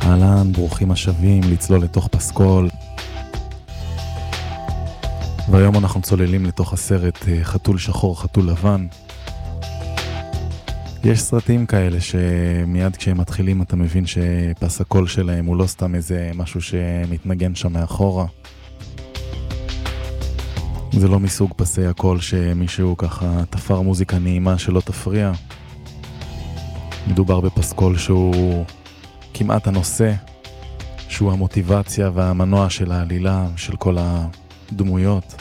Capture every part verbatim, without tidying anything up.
אהלן, ברוכים השבים לצלול לתוך פסקול. והיום אנחנו צוללים לתוך הסרט חתול שחור, חתול לבן. יש סרטים כאלה שמיד כשהם מתחילים אתה מבין שפס הקול שלהם הוא לא סתם איזה משהו שמתנגן שם מאחורה. זה לא מסוג פסי הקול שמישהו ככה תפר מוזיקה נעימה שלא תפריע. מדובר בפסקול שהוא כמעט הנושא, שהוא המוטיבציה והמנוע של העלילה, של כל הדמויות.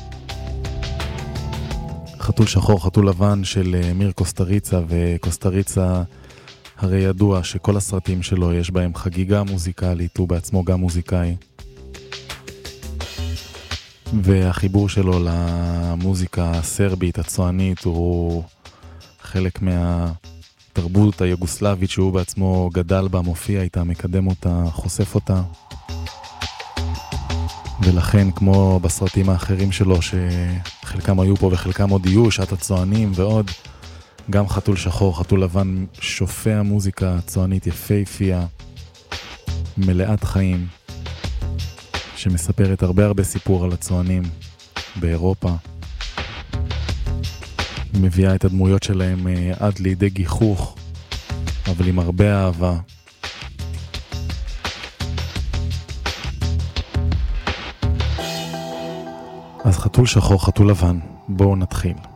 חתול שחור, חתול לבן של מיר קוסטריצה, וקוסטריצה הרי ידוע שכל הסרטים שלו יש בהם חגיגה מוזיקלית, הוא בעצמו גם מוזיקאי. והחיבור שלו למוזיקה הסרבית, הצוענית, הוא חלק מהתרבות היוגוסלבית שהוא בעצמו גדל בה, מופיע איתה, מקדם אותה, חושף אותה. ולכן, כמו בסרטים האחרים שלו, שחלקם היו פה וחלקם עוד יהיו, שעת הצוענים ועוד, גם חתול שחור, חתול לבן, שופע מוזיקה צוענית יפהפייה, מלאת חיים, שמספרת הרבה הרבה סיפור על הצוענים באירופה. מביאה את הדמויות שלהם עד לידי גיחוך, אבל עם הרבה אהבה. אז חתול שחור, חתול לבן, בואו נתחיל.